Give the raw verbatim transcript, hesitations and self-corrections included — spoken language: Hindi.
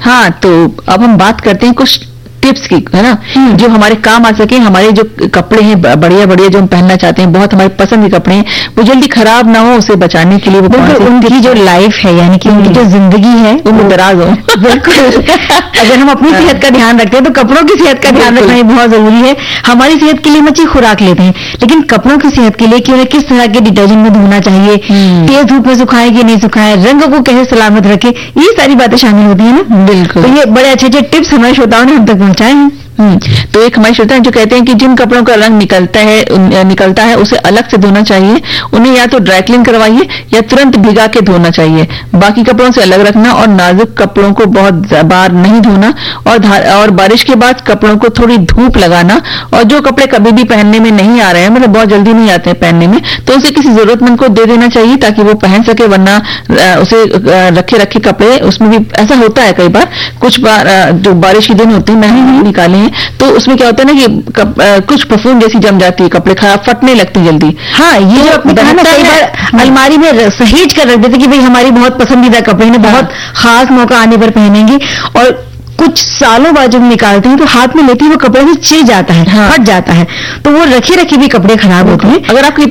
हाँ, तो अब हम बात करते हैं कुछ टिप्स की, है ना, जो हमारे काम आ सके। हमारे जो कपड़े हैं बढ़िया बढ़िया जो हम पहनना चाहते हैं, बहुत हमारे पसंद के कपड़े हैं, वो जल्दी खराब ना हो, उसे बचाने के लिए वो उनकी जो लाइफ है, यानी कि उनकी जो जिंदगी है वो दराज हो। बिल्कुल। अगर हम अपनी सेहत का ध्यान रखते हैं तो कपड़ों की सेहत का ध्यान रखना ही बहुत जरूरी है। हमारी सेहत के लिए हम अच्छी खुराक लेते हैं, लेकिन कपड़ों की सेहत के लिए कि उन्हें किस तरह के डिटर्जेंट में धोना चाहिए, तेज धूप में सुखाए कि नहीं सुखाए, रंग को कैसे सलामत रखे, ये सारी बातें शामिल होती है ना। बिल्कुल। तो ये बड़े अच्छे अच्छे टिप्स हमारे श्रोताओं ने हम तक पहुंचाए हैं। तो एक हमारे श्रोता जो कहते हैं कि जिन कपड़ों का रंग निकलता है निकलता है उसे अलग से धोना चाहिए, उन्हें या तो ड्राई क्लीन करवाइए या तुरंत भिगा के धोना चाहिए, बाकी कपड़ों से अलग रखना, और नाजुक कपड़ों को बहुत बार नहीं धोना, और और बारिश के बाद कपड़ों को थोड़ी धूप लगाना, और जो कपड़े कभी भी पहनने में नहीं आ रहे हैं, मतलब बहुत जल्दी नहीं आते हैं पहनने में, तो उसे किसी जरूरतमंद को दे देना चाहिए ताकि वो पहन सके, वरना उसे रखे रखे कपड़े, उसमें भी ऐसा होता है कई बार, कुछ बार जो बारिश के दिन होते हैं मैंने निकाले हैं, तो उसमें क्या होता है ना कि कप, आ, कुछ फफूंद जैसी जम जाती है, कपड़े खराब फटने लगते हैं जल्दी। हाँ, ये जो अपने कहा ना कई बार अलमारी में सहेज कर रख देते कि भाई हमारी बहुत पसंदीदा कपड़े हैं, बहुत खास मौका आने पर पहनेंगे, और कुछ सालों बाद जब निकालते हैं तो हाथ में लेते ही वो कपड़े से चिर जाता है, फट जाता है, तो वो रखे रखे भी कपड़े खराब होते हैं। अगर आपकी